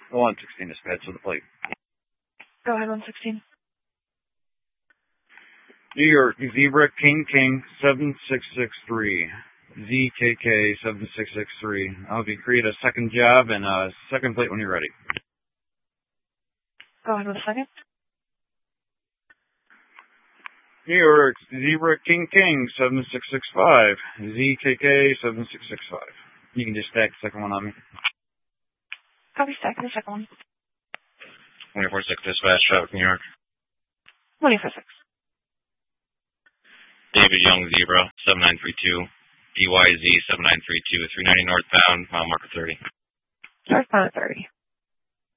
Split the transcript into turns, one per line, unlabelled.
116 dispatch with the plate.
Go ahead, 116.
New York, Zebra King King 7663. ZKK 7663. I'll be create a second job and a second plate when you're ready.
Go ahead with a second.
New York, Zebra King King 7665. ZKK 7665. You can just stack the second one on me.
Copy, stack the second one.
246 dispatch, traffic, New York.
246.
David Young, Zebra 7932. DYZ 7932, 390 northbound, mile marker 30.
Northbound 30.